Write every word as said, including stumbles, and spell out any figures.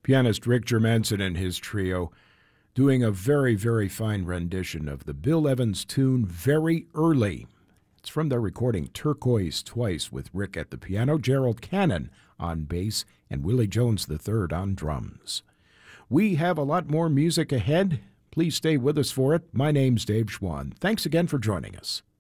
Pianist Rick Germanson and his trio doing a very, very fine rendition of the Bill Evans tune Very Early. It's from their recording Turquoise Twice, with Rick at the piano, Gerald Cannon on bass, and Willie Jones the third on drums. We have a lot more music ahead. Please stay with us for it. My name's Dave Schwann. Thanks again for joining us.